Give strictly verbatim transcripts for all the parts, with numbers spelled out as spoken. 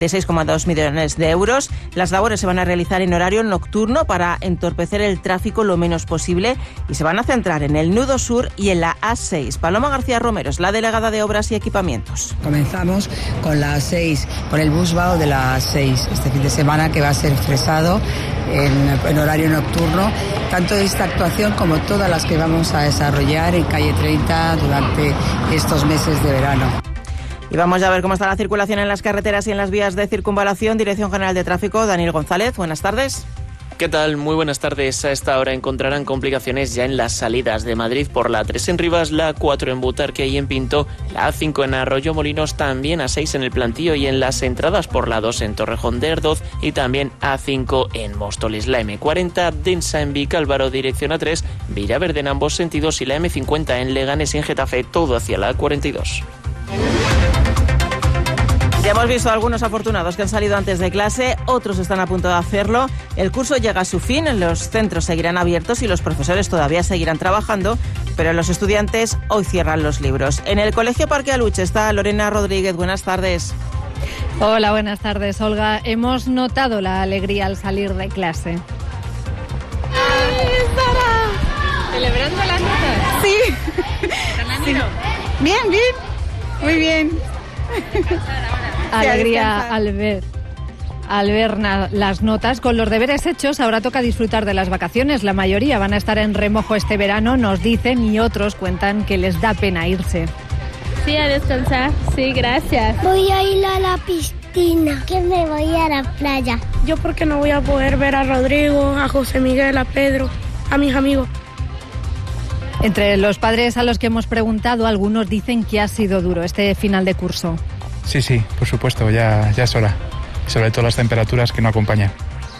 de seis coma dos millones de euros. Las labores se van a realizar en horario nocturno para entorpecer el tráfico lo menos posible y se van a centrar en el nudo sur y en la A seis. Paloma García Romero es la delegada de Obras y Equipamientos. Comenzamos con la A seis, con el busvao de la A seis este fin de semana, que va a ser fresado en, en horario nocturno. Tanto esta actuación como todas las que vamos a desarrollar en calle treinta durante estos meses de verano. Y vamos a ver cómo está la circulación en las carreteras y en las vías de circunvalación. Dirección General de Tráfico, Daniel González, buenas tardes. ¿Qué tal? Muy buenas tardes. A esta hora encontrarán complicaciones ya en las salidas de Madrid por la A tres en Rivas, la A cuatro en Butarque y en Pinto, la A cinco en Arroyo Molinos, también A seis en El Plantío y en las entradas por la A dos en Torrejón de Ardoz y también A cinco en Móstoles. La eme cuarenta densa en Vicálvaro, dirección A tres, Villaverde en ambos sentidos y la eme cincuenta en Leganés y en Getafe, todo hacia la A cuarenta y dos. Ya hemos visto a algunos afortunados que han salido antes de clase, otros están a punto de hacerlo. El curso llega a su fin, los centros seguirán abiertos y los profesores todavía seguirán trabajando, pero los estudiantes hoy cierran los libros. En el Colegio Parque Aluche está Lorena Rodríguez. Buenas tardes. Hola, buenas tardes, Olga. Hemos notado la alegría al salir de clase. ¡Ay, Sara! ¿Celebrando las notas? Sí. sí. Bien, bien. Muy bien. Alegría al ver, al ver na, las notas. Con los deberes hechos, ahora toca disfrutar de las vacaciones. La mayoría van a estar en remojo este verano, nos dicen, y otros cuentan que les da pena irse. Sí, a descansar. Sí, gracias. Voy a ir a la piscina, que me voy a la playa. Yo porque no voy a poder ver a Rodrigo, a José Miguel, a Pedro, a mis amigos. Entre los padres a los que hemos preguntado, algunos dicen que ha sido duro este final de curso. Sí, sí, por supuesto, ya, ya es hora. Sobre todo las temperaturas que no acompañan.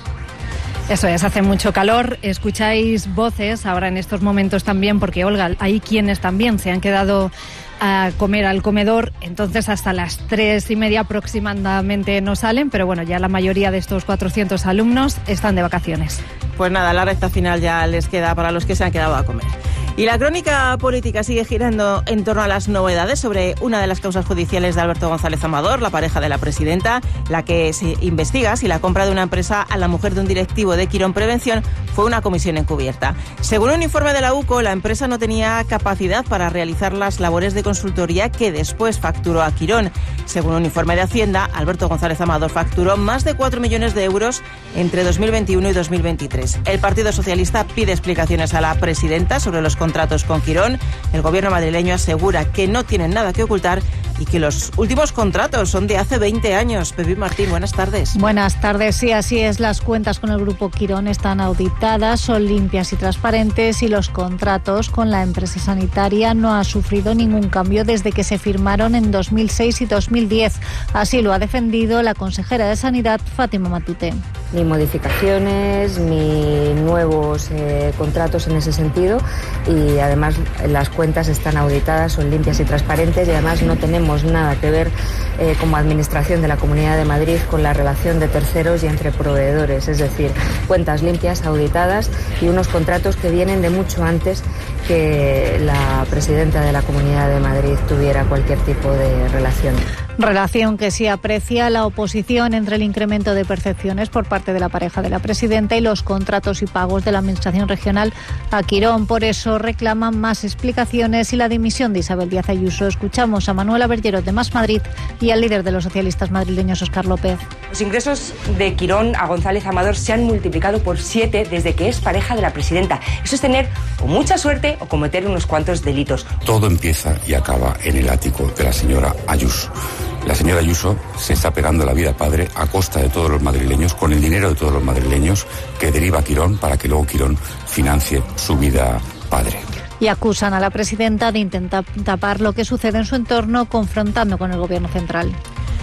Eso es, hace mucho calor. Escucháis voces ahora en estos momentos también, porque, Olga, hay quienes también se han quedado a comer al comedor, entonces hasta las tres y media aproximadamente no salen, pero bueno, ya la mayoría de estos cuatrocientos alumnos están de vacaciones. Pues nada, la recta final ya les queda para los que se han quedado a comer. Y la crónica política sigue girando en torno a las novedades sobre una de las causas judiciales de Alberto González Amador, la pareja de la presidenta, la que se investiga si la compra de una empresa a la mujer de un directivo de Quirón Prevención fue una comisión encubierta. Según un informe de la U C O, la empresa no tenía capacidad para realizar las labores de consultoría que después facturó a Quirón. Según un informe de Hacienda, Alberto González Amador facturó más de cuatro millones de euros entre dos mil veintiuno y dos mil veintitrés. El Partido Socialista pide explicaciones a la presidenta sobre los contratos con Quirón. El gobierno madrileño asegura que no tienen nada que ocultar y que los últimos contratos son de hace veinte años. Pepi Martín, buenas tardes. Buenas tardes, sí, así es. Las cuentas con el grupo Quirón están auditadas, son limpias y transparentes y los contratos con la empresa sanitaria no han sufrido ningún cambio desde que se firmaron en dos mil seis y dos mil diez. Así lo ha defendido la consejera de Sanidad, Fátima Matute. Ni modificaciones, ni nuevos eh, contratos en ese sentido, y además las cuentas están auditadas, son limpias y transparentes, y además no tenemos nada que ver eh, como Administración de la Comunidad de Madrid con la relación de terceros y entre proveedores, es decir, cuentas limpias, auditadas y unos contratos que vienen de mucho antes que la presidenta de la Comunidad de Madrid tuviera cualquier tipo de relación. Relación que sí aprecia la oposición entre el incremento de percepciones por parte de la pareja de la presidenta y los contratos y pagos de la Administración regional a Quirón. Por eso reclaman más explicaciones y la dimisión de Isabel Díaz Ayuso. Escuchamos a Manuela Bergerot de Más Madrid y al líder de los socialistas madrileños, Óscar López. Los ingresos de Quirón a González Amador se han multiplicado por siete desde que es pareja de la presidenta. Eso es tener o mucha suerte o cometer unos cuantos delitos. Todo empieza y acaba en el ático de la señora Ayuso. La señora Ayuso se está pegando la vida padre a costa de todos los madrileños, con el dinero de todos los madrileños que deriva a Quirón para que luego Quirón financie su vida padre. Y acusan a la presidenta de intentar tapar lo que sucede en su entorno, confrontando con el gobierno central.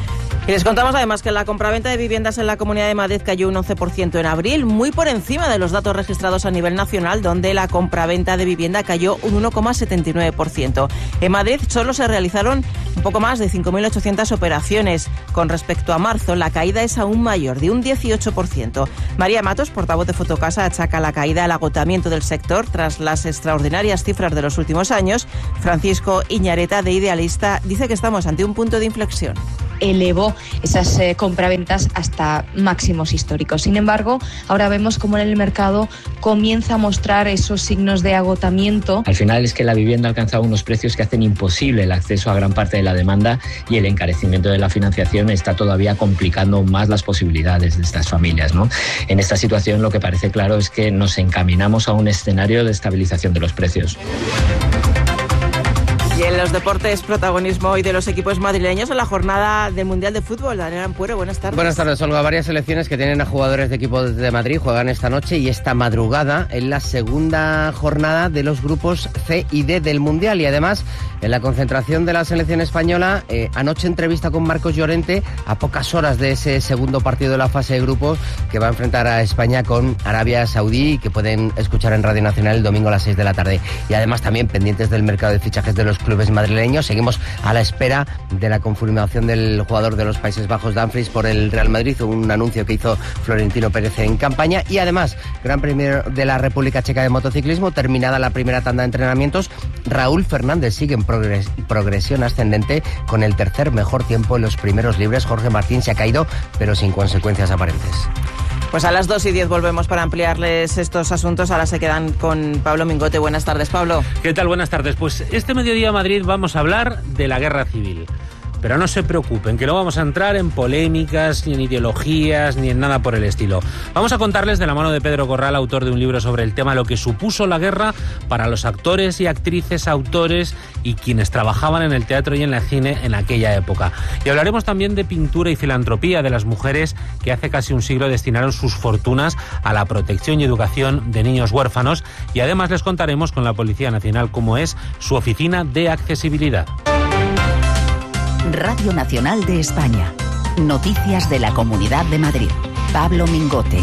Y les contamos además que la compraventa de viviendas en la Comunidad de Madrid cayó un once por ciento en abril, muy por encima de los datos registrados a nivel nacional, donde la compraventa de vivienda cayó un uno coma setenta y nueve por ciento. En Madrid solo se realizaron un poco más de cinco mil ochocientas operaciones. Con respecto a marzo, la caída es aún mayor, de un dieciocho por ciento. María Matos, portavoz de Fotocasa, achaca la caída al agotamiento del sector tras las extraordinarias cifras de los últimos años. Francisco Iñareta, de Idealista, dice que estamos ante un punto de inflexión. elevó esas eh, compraventas hasta máximos históricos. Sin embargo, ahora vemos cómo en el mercado comienza a mostrar esos signos de agotamiento. Al final es que la vivienda ha alcanzado unos precios que hacen imposible el acceso a gran parte de la demanda y el encarecimiento de la financiación está todavía complicando más las posibilidades de estas familias, ¿no? En esta situación lo que parece claro es que nos encaminamos a un escenario de estabilización de los precios. Y en los deportes, protagonismo hoy de los equipos madrileños en la jornada del Mundial de Fútbol. Daniel Ampuero, buenas tardes. Buenas tardes, Olga. Varias selecciones que tienen a jugadores de equipos de Madrid juegan esta noche y esta madrugada en la segunda jornada de los grupos C y D del Mundial. Y además, en la concentración de la selección española, eh, anoche entrevista con Marcos Llorente a pocas horas de ese segundo partido de la fase de grupos que va a enfrentar a España con Arabia Saudí y que pueden escuchar en Radio Nacional el domingo a las seis de la tarde. Y además también pendientes del mercado de fichajes de los clubes madrileños. Seguimos a la espera de la confirmación del jugador de los Países Bajos, Dumfries, por el Real Madrid, un anuncio que hizo Florentino Pérez en campaña. Y además, Gran Premio de la República Checa de motociclismo, terminada la primera tanda de entrenamientos, Raúl Fernández sigue en progres- progresión ascendente con el tercer mejor tiempo en los primeros libres. Jorge Martín se ha caído, pero sin consecuencias aparentes. Pues a las dos y diez volvemos para ampliarles estos asuntos. Ahora se quedan con Pablo Mingote. Buenas tardes, Pablo. ¿Qué tal? Buenas tardes. Pues este mediodía en Madrid vamos a hablar de la guerra civil. Pero no se preocupen, que no vamos a entrar en polémicas, ni en ideologías, ni en nada por el estilo. Vamos a contarles de la mano de Pedro Corral, autor de un libro sobre el tema, lo que supuso la guerra para los actores y actrices, autores y quienes trabajaban en el teatro y en el cine en aquella época. Y hablaremos también de pintura y filantropía, de las mujeres que hace casi un siglo destinaron sus fortunas a la protección y educación de niños huérfanos. Y además les contaremos con la Policía Nacional cómo es su oficina de accesibilidad. Radio Nacional de España. Noticias de la Comunidad de Madrid. Pablo Mingote.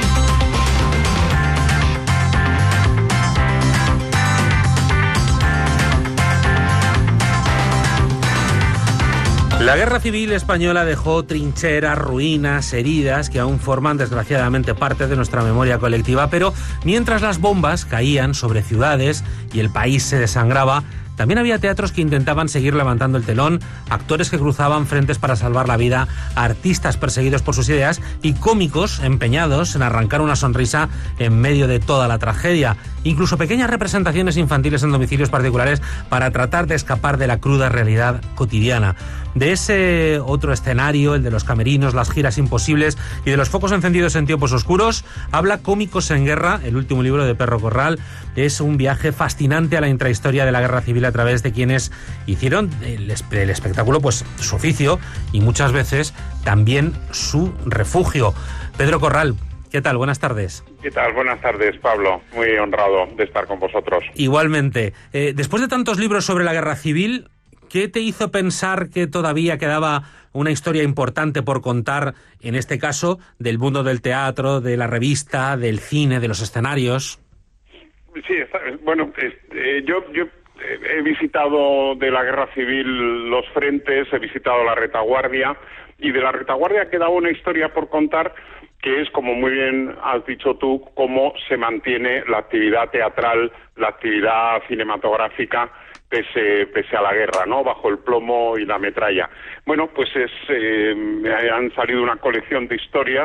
La guerra civil española dejó trincheras, ruinas, heridas que aún forman desgraciadamente parte de nuestra memoria colectiva, pero mientras las bombas caían sobre ciudades y el país se desangraba, también había teatros que intentaban seguir levantando el telón, actores que cruzaban frentes para salvar la vida, artistas perseguidos por sus ideas y cómicos empeñados en arrancar una sonrisa en medio de toda la tragedia. Incluso pequeñas representaciones infantiles en domicilios particulares para tratar de escapar de la cruda realidad cotidiana. De ese otro escenario, el de los camerinos, las giras imposibles y de los focos encendidos en tiempos oscuros, habla Cómicos en Guerra, el último libro de Pedro Corral. Es un viaje fascinante a la intrahistoria de la guerra civil a través de quienes hicieron el, el espectáculo pues su oficio y muchas veces también su refugio. Pedro Corral, ¿qué tal? Buenas tardes. ¿Qué tal? Buenas tardes, Pablo. Muy honrado de estar con vosotros. Igualmente. Eh, después de tantos libros sobre la guerra civil, ¿qué te hizo pensar que todavía quedaba una historia importante por contar, en este caso, del mundo del teatro, de la revista, del cine, de los escenarios? Sí, bueno, eh, yo, yo he visitado de la guerra civil los frentes, he visitado la retaguardia, y de la retaguardia queda una historia por contar que es, como muy bien has dicho tú, cómo se mantiene la actividad teatral, la actividad cinematográfica, pese, pese a la guerra, ¿no? Bajo el plomo y la metralla. Bueno, pues es eh, han salido una colección de historias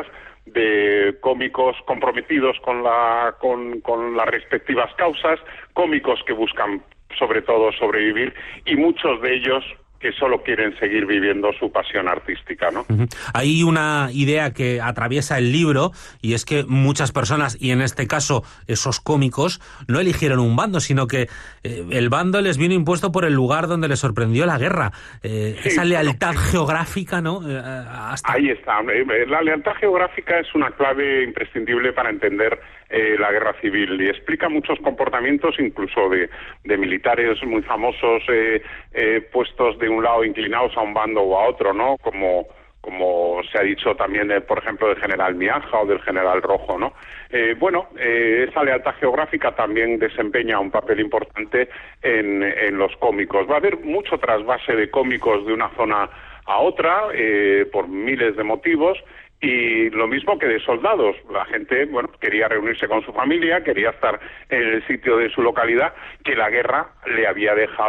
de cómicos comprometidos con la con, con las respectivas causas, cómicos que buscan sobre todo sobrevivir y muchos de ellos que solo quieren seguir viviendo su pasión artística, ¿no? Uh-huh. Hay una idea que atraviesa el libro y es que muchas personas, y en este caso esos cómicos, no eligieron un bando, sino que eh, el bando les vino impuesto por el lugar donde les sorprendió la guerra. Eh, sí, esa lealtad bueno, geográfica, ¿no? Eh, hasta... Ahí está. La lealtad geográfica es una clave imprescindible para entender eh, la guerra civil y explica muchos comportamientos, incluso de, de militares muy famosos eh, eh, puestos de un lado inclinados a un bando o a otro, ¿no? Como como se ha dicho también, eh, por ejemplo, del general Miaja o del general Rojo, ¿no? Eh, bueno, eh, esa lealtad geográfica también desempeña un papel importante en, en los cómicos. Va a haber mucho trasvase de cómicos de una zona a otra, eh, por miles de motivos, y lo mismo que de soldados. La gente, bueno, quería reunirse con su familia, quería estar en el sitio de su localidad, que la guerra le había dejado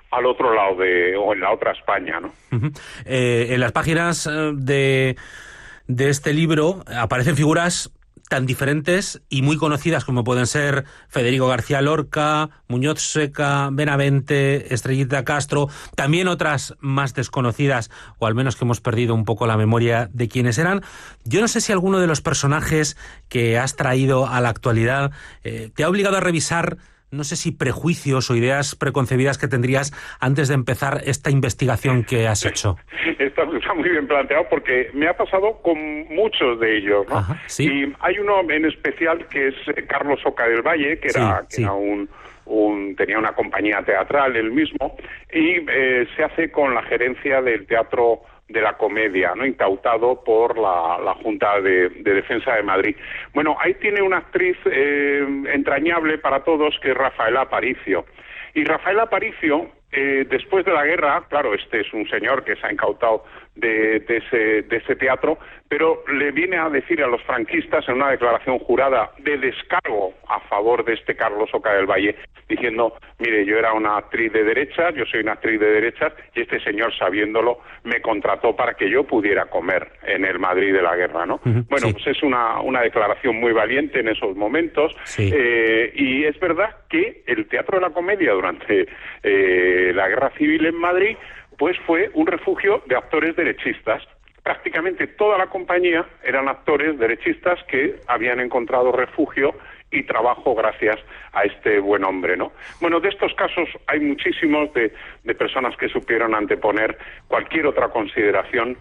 al otro lado de, o en la otra España, ¿no? Uh-huh. Eh, en las páginas de, de este libro aparecen figuras tan diferentes y muy conocidas como pueden ser Federico García Lorca, Muñoz Seca, Benavente, Estrellita Castro, también otras más desconocidas, o al menos que hemos perdido un poco la memoria de quiénes eran. Yo no sé si alguno de los personajes que has traído a la actualidad eh, te ha obligado a revisar, no sé si prejuicios o ideas preconcebidas que tendrías antes de empezar esta investigación que has hecho. Está, está muy bien planteado porque me ha pasado con muchos de ellos, ¿no? Ajá, ¿sí? Y hay uno en especial que es Carlos Oca del Valle, que era, sí, que sí. era un, un tenía una compañía teatral él mismo, y eh, se hace con la gerencia del Teatro de la Comedia, ¿no? Incautado por la, la Junta de, de Defensa de Madrid. Bueno, ahí tiene una actriz eh, entrañable para todos, que es Rafaela Aparicio. Y Rafaela Aparicio, eh, después de la guerra, claro, este es un señor que se ha incautado de, de, ese, de ese teatro, pero le viene a decir a los franquistas en una declaración jurada de descargo a favor de este Carlos Oca del Valle, diciendo, mire, yo era una actriz de derechas, yo soy una actriz de derechas, y este señor, sabiéndolo, me contrató para que yo pudiera comer en el Madrid de la guerra, ¿no? Uh-huh, bueno, sí. pues es una, una declaración muy valiente en esos momentos, sí. eh, y es verdad que el Teatro de la Comedia durante eh, la Guerra Civil en Madrid, pues fue un refugio de actores derechistas. Prácticamente toda la compañía eran actores derechistas que habían encontrado refugio y trabajo gracias a este buen hombre, ¿no? Bueno, de estos casos hay muchísimos de, de personas que supieron anteponer cualquier otra consideración,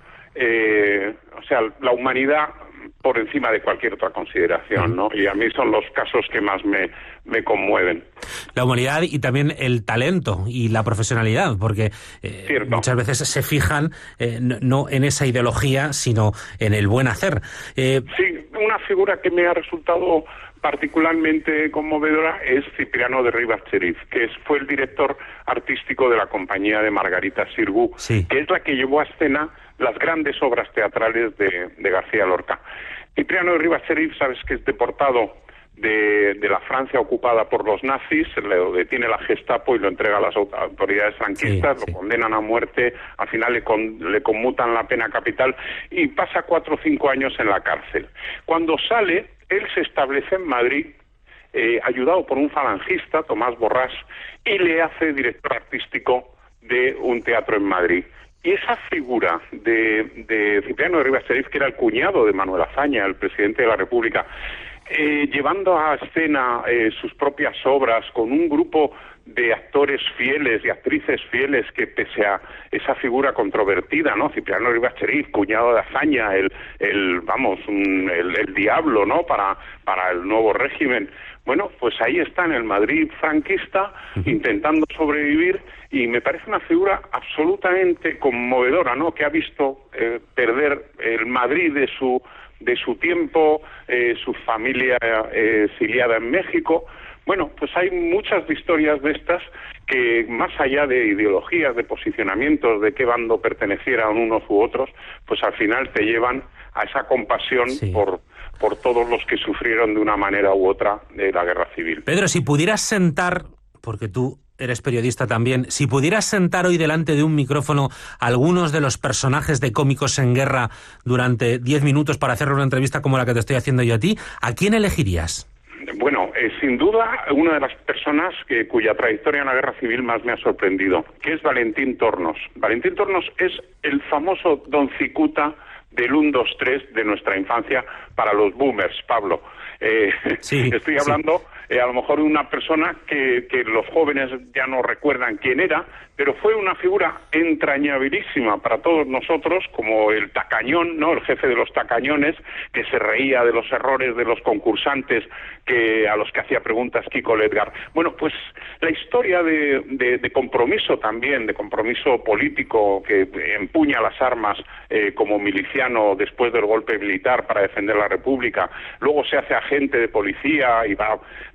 eh, o sea, la humanidad por encima de cualquier otra consideración, ¿no? Y a mí son los casos que más me, me conmueven. La humanidad y también el talento y la profesionalidad, porque eh, muchas veces se fijan eh, no en esa ideología, sino en el buen hacer. Eh, sí, una figura que me ha resultado particularmente conmovedora es Cipriano de Rivas Cherif, que es, fue el director artístico de la compañía de Margarita Xirgu, sí. que es la que llevó a escena las grandes obras teatrales de, de García Lorca. Cipriano de Rivas Cherif, sabes que es deportado de, de la Francia ocupada por los nazis, lo detiene la Gestapo y lo entrega a las autoridades franquistas, sí, sí. lo condenan a muerte, al final le, con, le conmutan la pena capital y pasa cuatro o cinco años en la cárcel. Cuando sale, él se establece en Madrid, eh, ayudado por un falangista, Tomás Borrás, y le hace director artístico de un teatro en Madrid. Y esa figura de, de Cipriano de Rivas Cherif, que era el cuñado de Manuel Azaña, el presidente de la República, eh, llevando a escena eh, sus propias obras con un grupo de actores fieles y actrices fieles que pese a esa figura controvertida, ¿no? Cipriano Rivas Cherif, cuñado de Azaña, el, el vamos, un, el, el diablo, ¿no? Para, para el nuevo régimen. Bueno, pues ahí está en el Madrid franquista, intentando sobrevivir, y me parece una figura absolutamente conmovedora, ¿no? Que ha visto eh, perder el Madrid de su de su tiempo, eh, su familia eh, exiliada en México. Bueno, pues hay muchas historias de estas que, más allá de ideologías, de posicionamientos, de qué bando pertenecieran unos u otros, pues al final te llevan a esa compasión sí. por, por todos los que sufrieron de una manera u otra de la guerra civil. Pedro, si pudieras sentar, porque tú eres periodista también, si pudieras sentar hoy delante de un micrófono a algunos de los personajes de Cómicos en Guerra durante diez minutos para hacerle una entrevista como la que te estoy haciendo yo a ti, ¿a quién elegirías? Bueno, eh, sin duda, una de las personas que, cuya trayectoria en la Guerra Civil más me ha sorprendido, que es Valentín Tornos. Valentín Tornos es el famoso Don Cicuta del uno, dos, tres de nuestra infancia para los boomers, Pablo. Eh, sí, estoy hablando sí. eh, a lo mejor de una persona que, que los jóvenes ya no recuerdan quién era, pero fue una figura entrañabilísima para todos nosotros, como el tacañón, ¿no? El jefe de los tacañones, que se reía de los errores de los concursantes que a los que hacía preguntas Kiko Ledgar. Bueno, pues la historia de, de, de compromiso también, de compromiso político, que empuña las armas eh, como miliciano después del golpe militar para defender la República, luego se hace agente de policía y va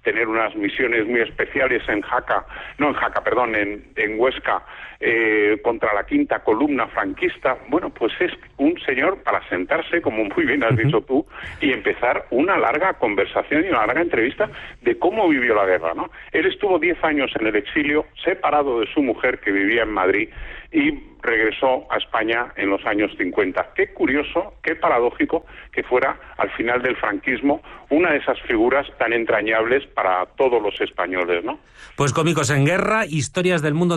tener unas misiones muy especiales en Jaca, no en Jaca, perdón, en, en Huesca, eh, contra la quinta columna franquista. Bueno, pues es un señor para sentarse, como muy bien has dicho tú, y empezar una larga conversación y una larga entrevista de cómo vivió la guerra, ¿no? Él estuvo diez años en el exilio, separado de su mujer que vivía en Madrid, y regresó a España en los años cincuenta. Qué curioso, qué paradójico que fuera al final del franquismo una de esas figuras tan entrañables para todos los españoles, ¿no? Pues Cómicos en Guerra, historias del mundo